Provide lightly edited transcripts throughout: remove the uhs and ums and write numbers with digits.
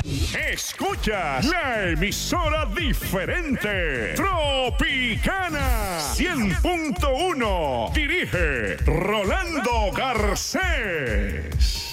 Escuchas la emisora diferente, Tropicana 100.1. Dirige Rolando Garcés.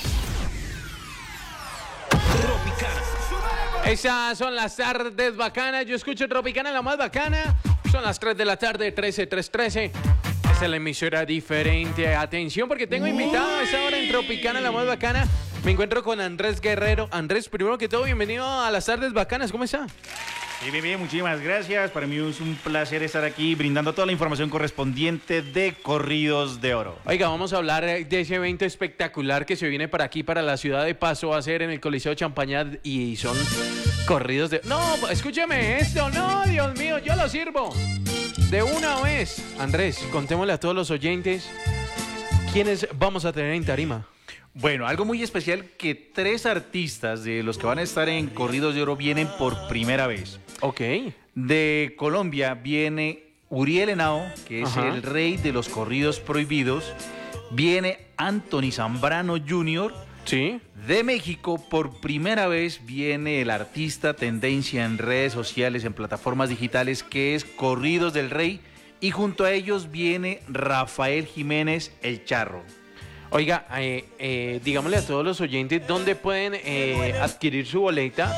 Tropicana. Esas son las tardes bacanas. Yo escucho Tropicana, la más bacana. Son las 3 de la tarde, 13. Esta es la emisora diferente. Atención, porque tengo invitado a esta hora en Tropicana, la más bacana. Me encuentro con Andrés Guerrero. Andrés, primero que todo, bienvenido a las tardes bacanas. ¿Cómo está? Bien, muchísimas gracias. Para mí es un placer estar aquí brindando toda la información correspondiente de Corridos de Oro. Oiga, vamos a hablar de ese evento espectacular que se viene para aquí, para la ciudad de Pasto, a hacer en el Coliseo Champañat, y son corridos de... No, escúcheme esto. No, Dios mío, yo lo sirvo de una vez. Andrés, contémosle a todos los oyentes quiénes vamos a tener en tarima. Bueno, algo muy especial, que 3 artistas de los que van a estar en Corridos de Oro vienen por primera vez. Ok. De Colombia viene Uriel Henao, que es el rey de los corridos prohibidos. Viene Anthony Zambrano Jr. Sí. De México, por primera vez, viene el artista tendencia en redes sociales, en plataformas digitales, que es Corridos del Rey. Y junto a ellos viene Rafael Jiménez, el Charro. Oiga, digámosle a todos los oyentes dónde pueden adquirir su boleta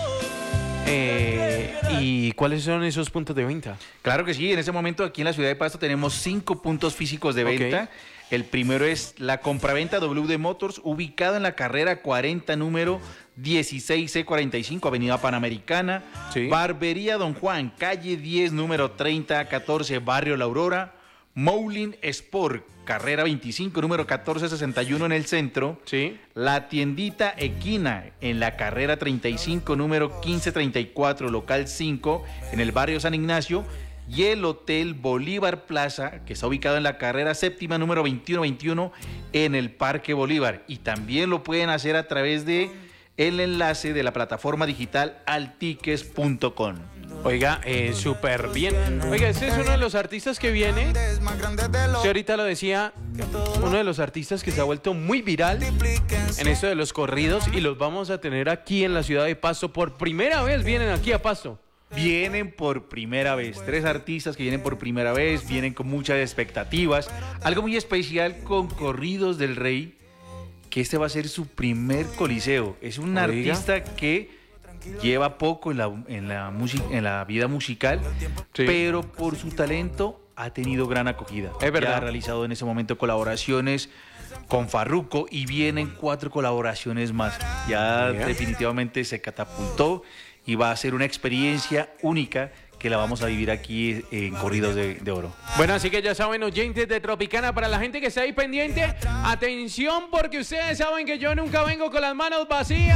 y cuáles son esos puntos de venta. Claro que sí, en este momento aquí en la ciudad de Pasto tenemos 5 puntos físicos de venta. Okay. El primero es la compraventa WD Motors, ubicada en la carrera 40, número 16C45, Avenida Panamericana. Sí. Barbería Don Juan, calle 10, número 3014, Barrio La Aurora. Moulin Sport, carrera 25, número 1461 en el centro. Sí. La tiendita Equina en la carrera 35, número 1534, local 5, en el barrio San Ignacio. Y el Hotel Bolívar Plaza, que está ubicado en la carrera séptima, número 2121, en el Parque Bolívar. Y también lo pueden hacer a través de el enlace de la plataforma digital altiques.com. Oiga, súper bien. Oiga, este es uno de los artistas que viene. Usted ahorita lo decía, uno de los artistas que se ha vuelto muy viral en esto de los corridos, y los vamos a tener aquí en la ciudad de Pasto. Por primera vez vienen aquí a Pasto. Vienen por primera vez, 3 artistas que vienen por primera vez, vienen con muchas expectativas. Algo muy especial con Corridos del Rey, que este va a ser su primer coliseo. Es un artista que lleva poco en la vida musical, sí, pero por su talento ha tenido gran acogida. Es verdad. Ya ha realizado en ese momento colaboraciones con Farruko y vienen 4 colaboraciones más. Ya definitivamente se catapultó y va a ser una experiencia única que la vamos a vivir aquí en Corridos de Oro. Bueno, así que ya saben, oyentes de Tropicana, para la gente que está ahí pendiente, atención, porque ustedes saben que yo nunca vengo con las manos vacías.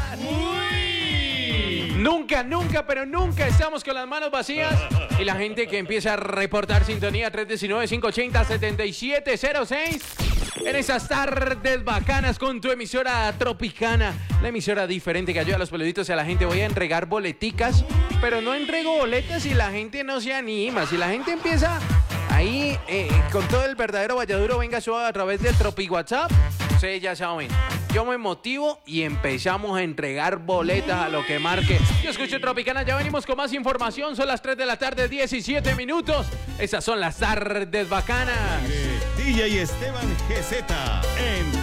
Nunca, pero nunca estamos con las manos vacías. Y la gente que empieza a reportar sintonía, 319-580-7706. En esas tardes bacanas con tu emisora Tropicana, la emisora diferente que ayuda a los peluditos y a la gente. Voy a entregar boleticas, pero no entrego boletas si la gente no se anima. Si la gente empieza ahí con todo el verdadero valladuro, venga, suba a través del Tropi WhatsApp. Ustedes ya saben, yo me motivo y empezamos a entregar boletas a lo que marque. Yo escucho Tropicana, ya venimos con más información. Son las 3 de la tarde, 17 minutos. Esas son las tardes bacanas. DJ Esteban GZ en